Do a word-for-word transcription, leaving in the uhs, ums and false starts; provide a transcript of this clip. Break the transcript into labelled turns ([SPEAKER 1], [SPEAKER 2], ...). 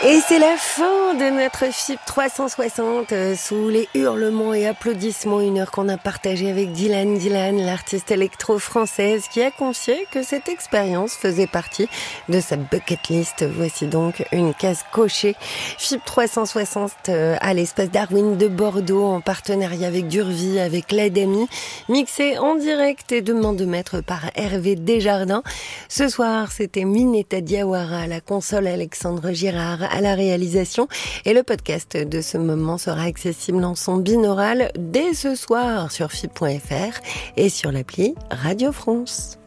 [SPEAKER 1] Et c'est la fin de notre F I B trois cent soixante, euh, sous les hurlements et applaudissements, une heure qu'on a partagée avec Dylan Dylan, l'artiste électro-française qui a confié que cette expérience faisait partie de sa bucket list. Voici donc une case cochée. F I B trois cent soixante euh, à l'espace Darwin de Bordeaux, en partenariat avec Durvie, avec l'Adami, mixé en direct et de main de maître par Hervé Desjardins. Ce soir, c'était Mineta Diawara à la console, Alexandre Girard à la réalisation, et le podcast de ce moment sera accessible en son binaural dès ce soir sur F I B point F R et sur l'appli Radio France.